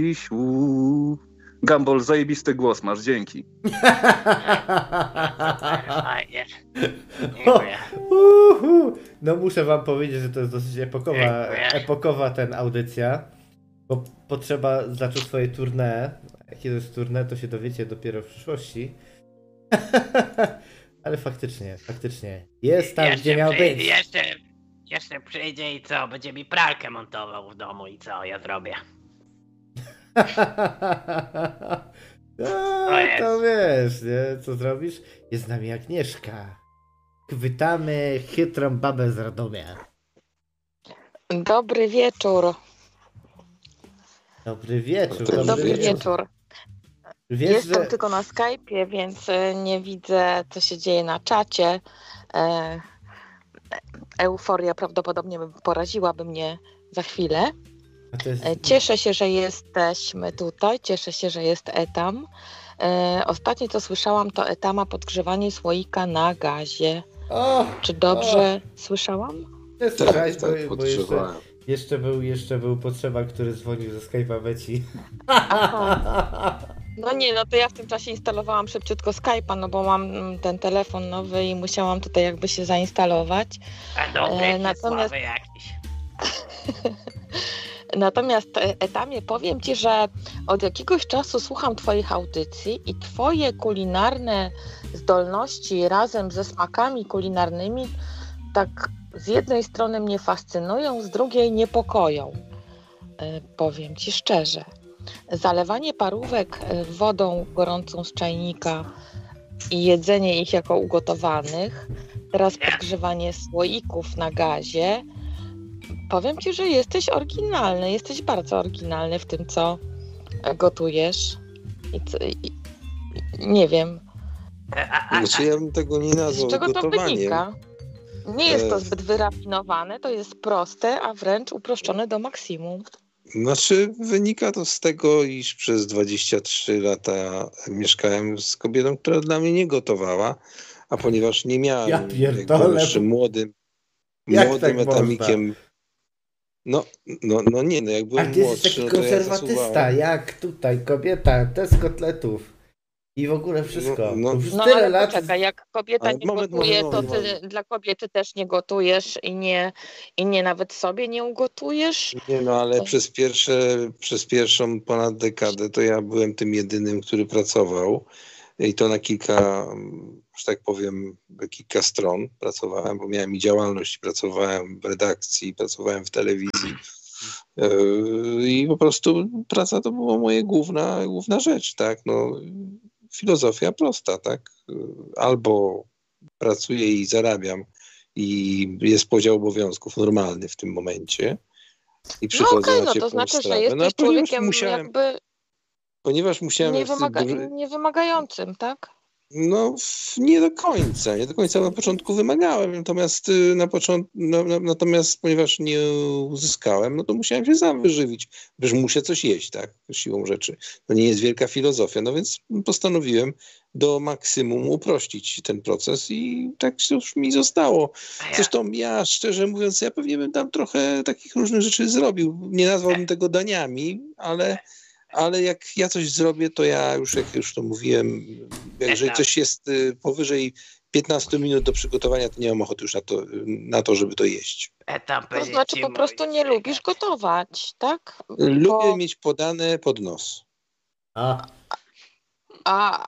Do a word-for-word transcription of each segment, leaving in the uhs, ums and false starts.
Siu. Gumball, zajebisty głos masz, dzięki. Fajnie. O, Dziękuję. uhu. No muszę wam powiedzieć, że to jest dosyć epokowa, Dziękuję. epokowa ten audycja, bo potrzeba zacząć swoje tournée. Jakie to jest tournée, to się dowiecie dopiero w przyszłości. Ale faktycznie, faktycznie. Jest tam, gdzie miał przyjdzie, być. Jeszcze, jeszcze przyjdzie i co? Będzie mi pralkę montował w domu i co ja zrobię? No, to wiesz, nie? Co zrobisz? Jest z nami Agnieszka. Chwytamy chytrą babę z Radomia. Dobry wieczór. Dobry wieczór. Dobry Dobry wieczór. wieczór. Wiesz, Jestem że... tylko na Skype'ie, więc e, nie widzę, co się dzieje na czacie. E, euforia prawdopodobnie by poraziłaby mnie za chwilę. A to jest... E, cieszę się, że jesteśmy tutaj. Cieszę się, że jest Etam. E, ostatnie, co słyszałam, to Etama podgrzewanie słoika na gazie. O! Czy dobrze słyszałam? Nie słyszałeś, Tak, tak, bo, bo jeszcze, podgrzewałem. jeszcze, był, jeszcze był potrzeba, który dzwonił ze Skype'a Beci. No nie, no to ja w tym czasie instalowałam szybciutko Skype'a, no bo mam mm, ten telefon nowy i musiałam tutaj jakby się zainstalować. A dobre E, natomiast... natomiast- jakiś. Natomiast e, Etamie, powiem Ci, że od jakiegoś czasu słucham Twoich audycji i Twoje kulinarne zdolności razem ze smakami kulinarnymi tak z jednej strony mnie fascynują, z drugiej niepokoją. E, powiem Ci szczerze. Zalewanie parówek e, wodą gorącą z czajnika i jedzenie ich jako ugotowanych, teraz podgrzewanie słoików na gazie. Powiem Ci, że jesteś oryginalny, jesteś bardzo oryginalny w tym, co gotujesz. I, co, i, i nie wiem, A, a, a, Znaczy ja bym tego nie z nazwał czego to gotowaniem. wynika. Nie jest to E, zbyt wyrafinowane, to jest proste, a wręcz uproszczone do maksimum. Znaczy wynika to z tego, iż przez dwadzieścia trzy lata mieszkałem z kobietą, która dla mnie nie gotowała, a ponieważ nie miałem, Ja jak pierdolę. byłem jeszcze młodym, Jak młodym tak etamikiem, no, no, no nie, no jak A byłem ty jesteś młodszy, taki no to ja konserwatysta, zasuwałem. jak tutaj, kobieta, te z kotletów. I w ogóle wszystko. No, no. To już No tyle ale lat... poczekaj, jak kobieta Ale nie moment, gotuje, moment, to ty moment. dla kobiety też nie gotujesz i nie, i nie nawet sobie nie ugotujesz? Nie no, ale przez pierwsze, przez pierwszą ponad dekadę to ja byłem tym jedynym, który pracował i to na kilka, że tak powiem, kilka stron pracowałem, bo miałem i działalność, pracowałem w redakcji, pracowałem w telewizji yy, i po prostu praca to była moja główna, główna rzecz, tak, no filozofia prosta, tak, albo pracuję i zarabiam i jest podział obowiązków normalny w tym momencie i No przychodzę okej, na no ciepłą to znaczy, że strawę. jesteś No, a ponieważ człowiekiem musiałem, jakby ponieważ musiałem nie wymaga, duży- niewymagającym, tak? no w- nie do końca, nie do końca na początku wymagałem, natomiast y, na początku, no, no, natomiast ponieważ nie uzyskałem, no to musiałem się sam wyżywić, przecież muszę coś jeść, tak, siłą rzeczy. To nie jest wielka filozofia, no więc postanowiłem do maksimum uprościć ten proces i tak już mi zostało. a ja, Zresztą ja, szczerze mówiąc, ja pewnie bym tam trochę takich różnych rzeczy zrobił. Nie nazwałbym tego daniami, ale, ale jak ja coś zrobię, to ja już, jak już to mówiłem, jeżeli coś jest y, powyżej piętnaście minut do przygotowania, to nie mam ochoty już na to, na to żeby to jeść. Etam To będzie znaczy ci po prostu mój nie sekret. lubisz gotować, tak? Lubię Bo- mieć podane pod nos. A. A.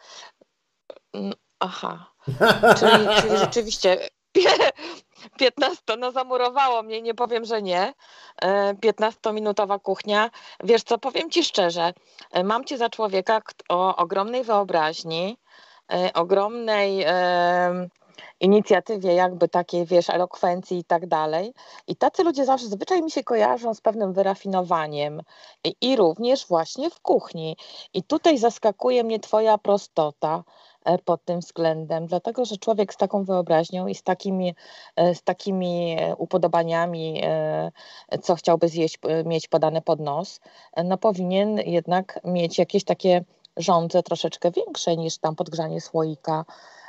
Mm, Aha. Czyli, czyli rzeczywiście piętnaście, no zamurowało mnie, nie powiem, że nie. E, piętnastominutowa kuchnia. Wiesz co, powiem Ci szczerze, e, mam Cię za człowieka kt- o ogromnej wyobraźni, e, ogromnej e, inicjatywie jakby takiej, wiesz, elokwencji i tak dalej. I tacy ludzie zawsze zwyczaj mi się kojarzą z pewnym wyrafinowaniem i, i również właśnie w kuchni. I tutaj zaskakuje mnie Twoja prostota e, pod tym względem, dlatego że człowiek z taką wyobraźnią i z takimi, e, z takimi e, upodobaniami, e, co chciałby zjeść, e, mieć podane pod nos, e, no powinien jednak mieć jakieś takie żądze troszeczkę większe niż tam podgrzanie słoika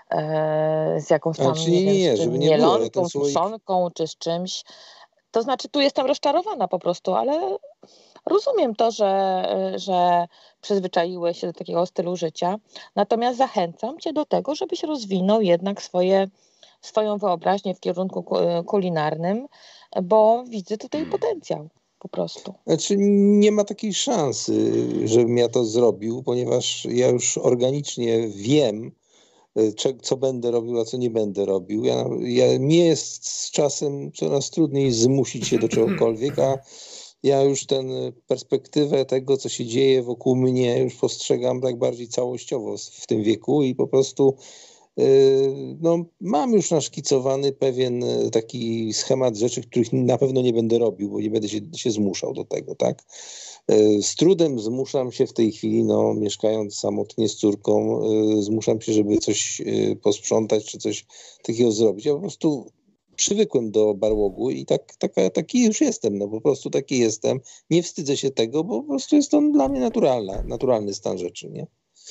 e, z jakąś tam, Znaczy, nie nie, wiem, nie, z czym, żeby nie było, ja mielonką, ten słoik- tuszonką czy z czymś. To znaczy tu jestem rozczarowana po prostu, ale rozumiem to, że, że przyzwyczaiłeś się do takiego stylu życia, natomiast zachęcam cię do tego, żebyś rozwinął jednak swoje, swoją wyobraźnię w kierunku ku- kulinarnym, bo widzę tutaj potencjał po prostu. Znaczy nie ma takiej szansy, żebym ja to zrobił, ponieważ ja już organicznie wiem, cze- co będę robił, a co nie będę robił. Ja, ja, mnie jest z czasem coraz trudniej zmusić się do czegokolwiek, a ja już tę perspektywę tego, co się dzieje wokół mnie, już postrzegam tak bardziej całościowo w tym wieku i po prostu no, mam już naszkicowany pewien taki schemat rzeczy, których na pewno nie będę robił, bo nie będę się, się zmuszał do tego, tak? Z trudem zmuszam się w tej chwili, no, mieszkając samotnie z córką, zmuszam się, żeby coś posprzątać czy coś takiego zrobić. Ja po prostu przywykłem do barłogu i tak, taka, taki już jestem, no po prostu taki jestem. Nie wstydzę się tego, bo po prostu jest to dla mnie naturalna, naturalny stan rzeczy, nie?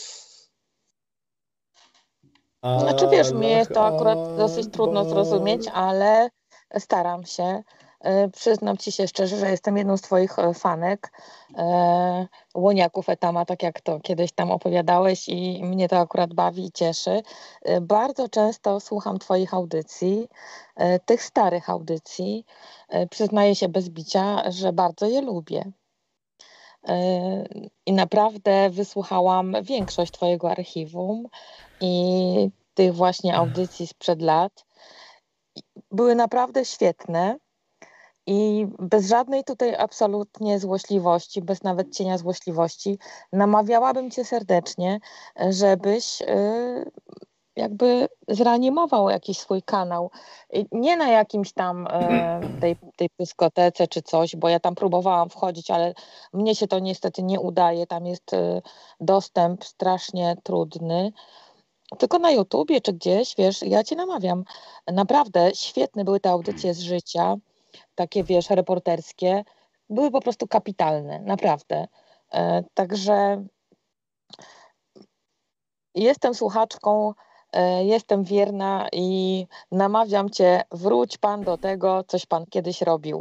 Znaczy wiesz, mnie jest to akurat dosyć trudno zrozumieć, ale staram się. E, Przyznam ci się szczerze, że jestem jedną z twoich e, fanek, e, łoniaków Etama, tak jak to kiedyś tam opowiadałeś i mnie to akurat bawi i cieszy. E, Bardzo często słucham twoich audycji, e, tych starych audycji. E, Przyznaję się bez bicia, że bardzo je lubię. E, I naprawdę wysłuchałam większość twojego archiwum i tych właśnie audycji sprzed lat. Były naprawdę świetne i bez żadnej tutaj absolutnie złośliwości, bez nawet cienia złośliwości, namawiałabym cię serdecznie, żebyś y, jakby zreanimował jakiś swój kanał. I nie na jakimś tam y, tej, tej pyskotece czy coś, bo ja tam próbowałam wchodzić, ale mnie się to niestety nie udaje. Tam jest y, dostęp strasznie trudny. Tylko na YouTubie czy gdzieś, wiesz, ja cię namawiam. Naprawdę świetne były te audycje z życia, takie, wiesz, reporterskie. Były po prostu kapitalne, naprawdę. E, Także jestem słuchaczką, e, jestem wierna i namawiam cię, wróć pan do tego, coś pan kiedyś robił.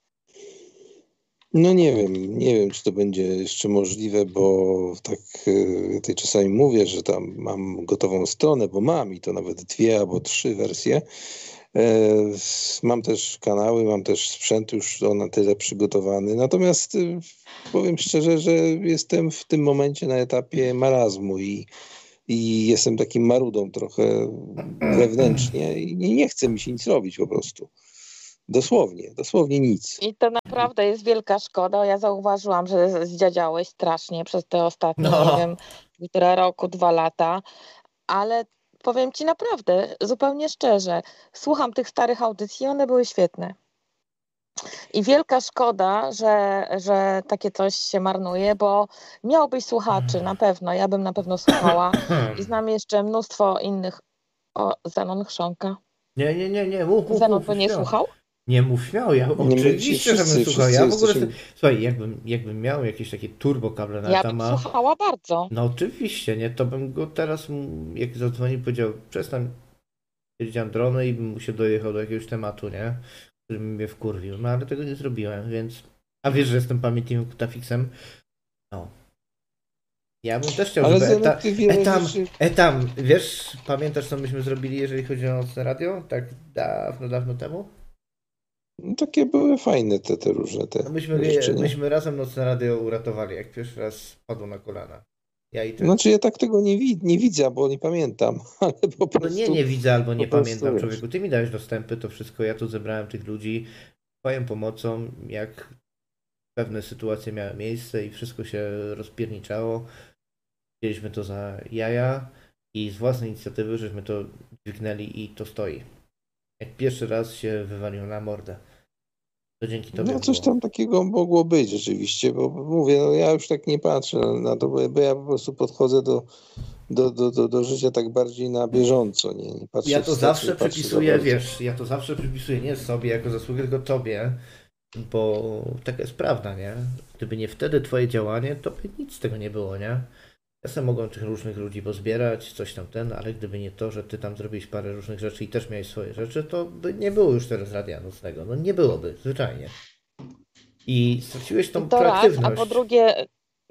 No nie wiem, nie wiem, czy to będzie jeszcze możliwe, bo tak y, tej czasami mówię, że tam mam gotową stronę, bo mam i to nawet dwie albo trzy wersje. E, Mam też kanały, mam też sprzęt już na tyle przygotowany. Natomiast y, powiem szczerze, że jestem w tym momencie na etapie marazmu i, i jestem takim marudą trochę wewnętrznie i nie, nie chce mi się nic robić po prostu. Dosłownie, dosłownie nic. I to naprawdę jest wielka szkoda. Ja zauważyłam, że zdziadziałeś strasznie przez te ostatnie, No. nie wiem, półtora roku, dwa lata, ale powiem ci naprawdę, zupełnie szczerze, słucham tych starych audycji, one były świetne. I wielka szkoda, że, że takie coś się marnuje, bo miałbyś słuchaczy, na pewno, ja bym na pewno słuchała i znam jeszcze mnóstwo innych. O, Zenon chrząka. Nie, nie, nie, nie, mów, mów, Zenon mów, to nie śmiało. słuchał? Nie mów śmiało, ja Nie oczywiście, wszyscy- żebym słuchał. Ja w wszyscy ogóle... jesteśmy- Słuchaj, jakbym, jakbym miał jakieś takie turbo kable na Ja bym Etama, słuchała bardzo. no oczywiście, nie, to bym go teraz, mm, jak zadzwonił, powiedział, przestań siedzieć Androny i bym mu się dojechał do jakiegoś tematu, nie, który mnie wkurwił, no ale tego nie zrobiłem, więc... A wiesz, że jestem pamiętnikiem Kutafixem? No. Ja bym też chciał, Ale żeby Zenon, eta... ty wiele Etam, rzeczy- Etam, wiesz, pamiętasz co myśmy zrobili, jeżeli chodzi o nocne radio? Tak dawno, dawno temu? No, takie były fajne te, te różne te No myśmy, rzeczy, nie? myśmy razem nocne radio uratowali, jak pierwszy raz padło na kolana. Ja i ty. Znaczy ja tak tego nie, wi- nie widzę, bo nie pamiętam, ale po No prostu... nie, nie widzę albo nie po prostu pamiętam, wiesz. człowieku. Ty mi dałeś dostępy, to wszystko, ja tu zebrałem tych ludzi swoją pomocą, jak pewne sytuacje miały miejsce i wszystko się rozpierniczało. Wzięliśmy to za jaja i z własnej inicjatywy, żeśmy to dźwignęli i to stoi. Jak pierwszy raz się wywalił na mordę. To dzięki tobie No coś było. tam takiego mogło być rzeczywiście, bo mówię, no ja już tak nie patrzę na to, bo bo ja po prostu podchodzę do, do, do, do, do życia tak bardziej na bieżąco, nie, nie patrzę Ja to wstecz, zawsze nie patrzę przypisuję, za bardzo. wiesz, ja to zawsze przypisuję nie sobie jako zasługę, tylko tobie, bo taka jest prawda, nie? Gdyby nie wtedy twoje działanie, to by nic z tego nie było, nie? Ja sobie mogłem tych różnych ludzi pozbierać, coś tam ten, ale gdyby nie to, że ty tam zrobiłeś parę różnych rzeczy i też miałeś swoje rzeczy, to by nie było już teraz radia nocnego. No nie byłoby, zwyczajnie. I straciłeś tą To raz, a proaktywność. po drugie...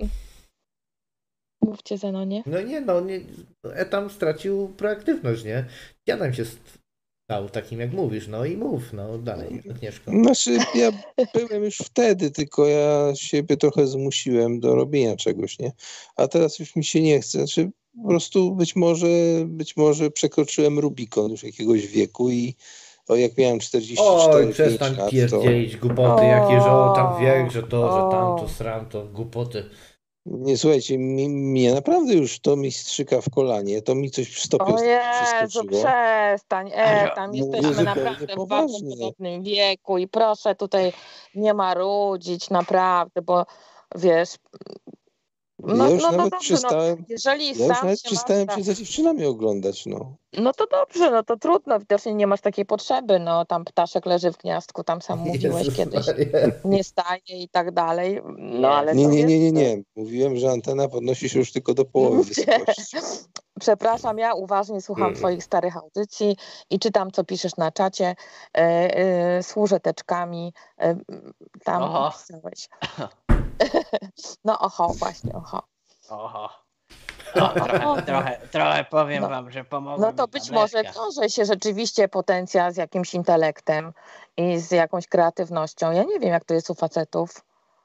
Mówcie, Zenonie. No nie, no nie, Etam stracił proaktywność, nie? Dziadem się stał takim, jak mówisz, no i mów, no dalej, Agnieszko. Znaczy, ja byłem już wtedy, tylko ja siebie trochę zmusiłem do robienia czegoś, nie? A teraz już mi się nie chce. Znaczy, po prostu być może, być może przekroczyłem Rubikon już jakiegoś wieku i o, jak miałem czterdzieści cztery Oj, przestań pięć lat, pierdzielić to... głupoty, jakie, że o, tam wiek, że to, że O. tamto, sram, to głupoty. Nie, słuchajcie, mi, mnie naprawdę już to mi strzyka w kolanie, to mi coś w stopie O Jezu, przeskoczyło. przestań, e, tam Mówię jesteśmy zupełnie naprawdę w bardzo poważnie. podobnym wieku i proszę tutaj nie marudzić, naprawdę, bo wiesz, no, ja już no, no nawet dobrze, przestałem, no, jeżeli ja już sam nawet się przestałem masz, się za dziewczynami oglądać, no. no to dobrze, no to trudno, widocznie nie masz takiej potrzeby, no tam ptaszek leży w gniazdku, tam sam mówiłeś Jezus kiedyś, Maria. nie staje i tak dalej, no ale Nie, to nie, jest- nie, nie, nie. Mówiłem, że antena podnosi się już tylko do połowy Mówcie. wysokości. Przepraszam, ja uważnie słucham Mm. twoich starych audycji i czytam, co piszesz na czacie. E, e, służę teczkami. E, tam Oho. pisałeś. No oho, właśnie, oho. Oho. O, trochę, trochę, trochę powiem No. wam, że pomogło No to mi być może tabletka. wiąże się rzeczywiście potencja z jakimś intelektem i z jakąś kreatywnością. Ja nie wiem, jak to jest u facetów.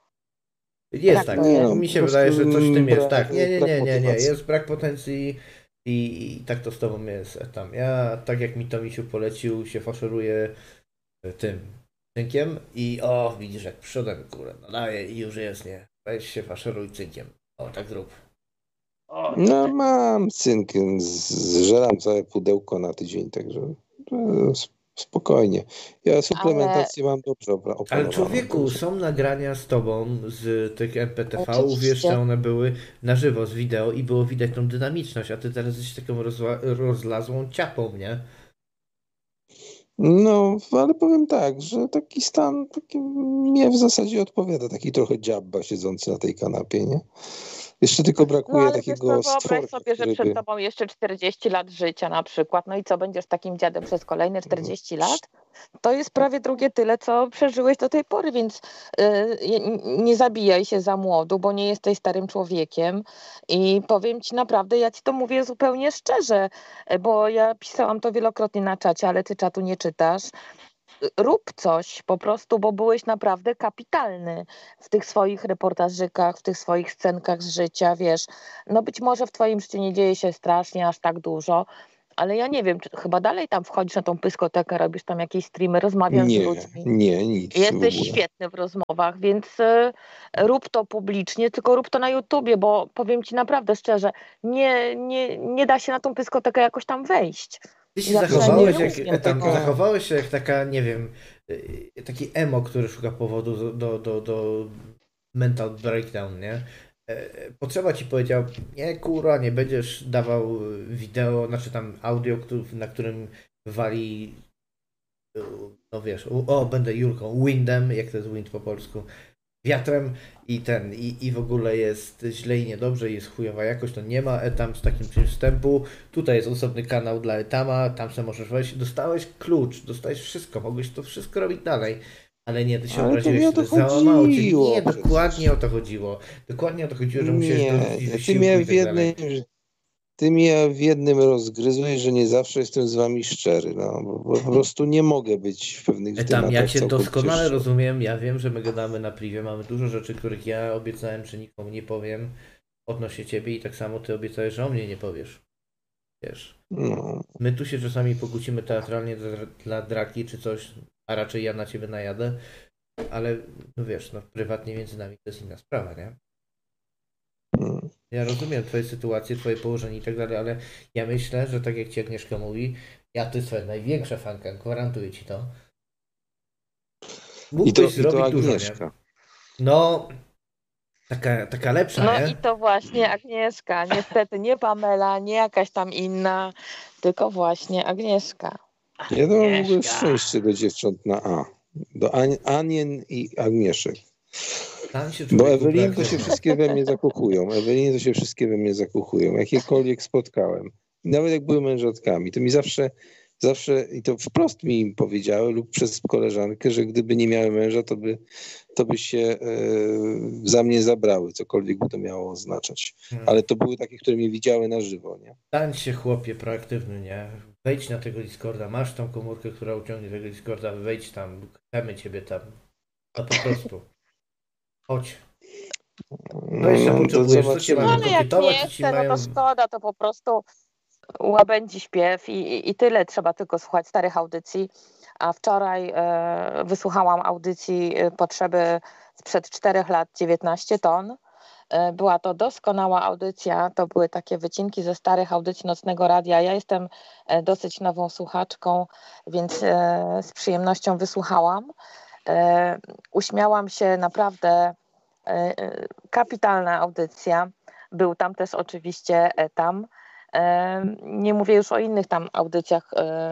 Jest Tak, tak, to jest. mi się Po wydaje, że prostu coś w tym jest. brak- Tak, nie, nie, brak nie, nie, nie, motywacji. jest brak potencji i, i tak to z tobą jest tam. Ja, tak jak mi to Misiu polecił, się faszeruję tym cynkiem i o, widzisz jak przodem, kurde, nadaje i już jest, nie. Weź się faszeruj cynkiem. O, tak zrób. O, No mam cynk, z- zżeram całe pudełko na tydzień, także e, s- spokojnie. Ja suplementację mam dobrze opra- Ale opanowaną. człowieku, także- są nagrania z tobą z tych M P T V, Oczywiście. wiesz, że one były na żywo z wideo i było widać tą dynamiczność, a ty teraz jesteś taką rozła- rozlazłą ciapą, nie? No, ale powiem tak, że taki stan taki mnie w zasadzie odpowiada, taki trochę dziabba siedzący na tej kanapie, nie? Jeszcze tylko No brakuje ale wiesz, takiego no wyobraź stworka, sobie, że który przed by... tobą jeszcze czterdzieści lat życia na przykład. No i co, będziesz takim dziadem przez kolejne czterdzieści lat? To jest prawie drugie tyle, co przeżyłeś do tej pory, więc yy, nie zabijaj się za młodu, bo nie jesteś starym człowiekiem. I powiem ci naprawdę, ja ci to mówię zupełnie szczerze, bo ja pisałam to wielokrotnie na czacie, ale ty czatu nie czytasz. Rób coś po prostu, bo byłeś naprawdę kapitalny w tych swoich reportażykach, w tych swoich scenkach z życia, wiesz. No być może w twoim życiu nie dzieje się strasznie aż tak dużo, ale ja nie wiem, czy chyba dalej tam wchodzisz na tą pyskotekę, robisz tam jakieś streamy, rozmawiasz z Nie, ludźmi. nie, nic w Jesteś ogóle. świetny w rozmowach, więc y, rób to publicznie, tylko rób to na YouTubie, bo powiem ci naprawdę szczerze, nie, nie, nie da się na tą pyskotekę jakoś tam wejść. Ty się Ja zachowałeś przynajmniej jak, tam, rozumiem tego. zachowałeś się jak taka, nie wiem, y, taki emo, który szuka powodu do, do, do, do mental breakdown, nie? E, Potrzeba ci powiedział, nie kurwa, nie będziesz dawał wideo, znaczy tam audio, który- na którym wali, y, no wiesz, u- o, będę Julką, windem, jak to jest wind po polsku, wiatrem i ten, i, i w ogóle jest źle i niedobrze, jest chujowa jakość, to nie ma Etam z takim czymś wstępu, tutaj jest osobny kanał dla Etama, tam sobie możesz wejść, dostałeś klucz, dostałeś wszystko, mogłeś to wszystko robić dalej, ale nie, ty się Ale to obraziłeś, nie o to załamało cię, chodziło nie, przecież. dokładnie o to chodziło, dokładnie o to chodziło, że musiałeś Nie, dorzucić ty wysiłku mnie i w tak dalej. jednym, ty mnie w jednym rozgryzłeś, że nie zawsze jestem z wami szczery, no, bo bo po prostu nie mogę być w pewnych Etam, tematach ja cię całkowicie doskonale szczery. rozumiem, ja wiem, że my gadamy na privie, mamy dużo rzeczy, których ja obiecałem, że nikomu nie powiem odnośnie ciebie i tak samo ty obiecałeś, że o mnie nie powiesz. Wiesz, No, my tu się czasami pokłócimy teatralnie dla, dla draki czy coś, a raczej ja na ciebie najadę, ale no wiesz, no prywatnie między nami to jest inna sprawa, nie? mm. Ja rozumiem twoje sytuacje, twoje położenie i tak dalej, ale ja myślę, że tak jak ci Agnieszka mówi, ja to jest twoja największa fanka, gwarantuję ci to. I to, Mógłbyś i to zrobić dużo, nie? Agnieszka. No, taka, taka lepsza, No nie? i to właśnie Agnieszka, niestety nie Pamela, nie jakaś tam inna, tylko właśnie Agnieszka. Ja to mam w ogóle Agnieszka. szczęście do dziewcząt na A. Do An- Anien i Agnieszek. Tam się Bo człowieku Ewelin to braknie. się wszystkie we mnie zakochują. Ewelin to się wszystkie we mnie zakochują. Jakiekolwiek spotkałem. Nawet jak były mężatkami, to mi zawsze zawsze, i to wprost mi powiedziały lub przez koleżankę, że gdyby nie miały męża, to by, to by się e, za mnie zabrały, cokolwiek by to miało oznaczać. Hmm. Ale to były takie, które mnie widziały na żywo, nie? Stań się, chłopie, proaktywny, nie? Wejdź na tego Discorda, masz tą komórkę, która uciągnie tego Discorda, wejdź tam, chcemy ciebie tam. No po prostu. Chodź. No jeszcze No, to potrzebujesz, co cię zobaczymy. No mają ale jak kopietować, nie czy ci chce, no mają... to szkoda, to po prostu łabędzi śpiew i, i, i tyle. Trzeba tylko słuchać starych audycji. A wczoraj e, wysłuchałam audycji e, Potrzeby sprzed czterech lat, dziewiętnaście ton. E, była to doskonała audycja. To były takie wycinki ze starych audycji Nocnego Radia. Ja jestem e, dosyć nową słuchaczką, więc e, z przyjemnością wysłuchałam. E, uśmiałam się naprawdę. E, e, kapitalna audycja. Był tam też oczywiście Tam. Nie mówię już o innych tam audycjach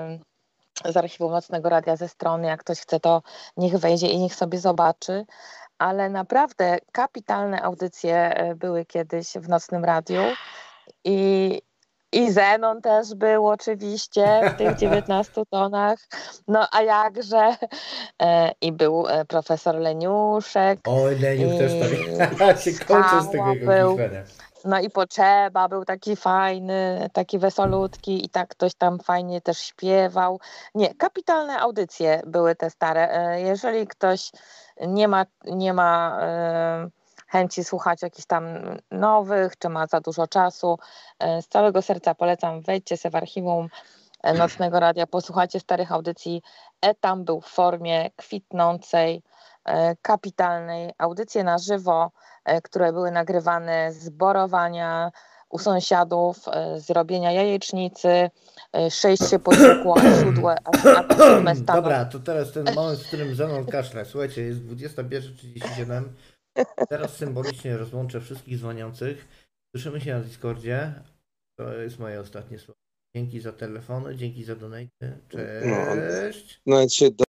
z archiwum Nocnego Radia ze strony. Jak ktoś chce, to niech wejdzie i niech sobie zobaczy. Ale naprawdę kapitalne audycje były kiedyś w Nocnym Radiu. I, i Zenon też był oczywiście w tych dziewiętnastu tonach. No a jakże. I był profesor Leniuszek. Oj, Leniuch i... też tam się kończę z tego jego był. kichlenia. No i Potrzeba był taki fajny, taki wesolutki i tak ktoś tam fajnie też śpiewał. Nie, kapitalne audycje były te stare. Jeżeli ktoś nie ma, nie ma chęci słuchać jakichś tam nowych, czy ma za dużo czasu, z całego serca polecam, wejdźcie sobie w archiwum Nocnego Radia, posłuchajcie starych audycji. Tam był w formie kwitnącej, kapitalnej. Audycje na żywo, które były nagrywane z borowania u sąsiadów, z robienia jajecznicy, przejście po ciepło, a siódłe, a, a siódme stanął. Dobra, to teraz ten moment, w którym Zenon kaszle. Słuchajcie, jest dwudziesta pierwsza trzydzieści siedem. Teraz symbolicznie rozłączę wszystkich dzwoniących. Słyszymy się na Discordzie. To jest moje ostatnie słowo. Dzięki za telefony, dzięki za donaty. Cześć. No, nawet się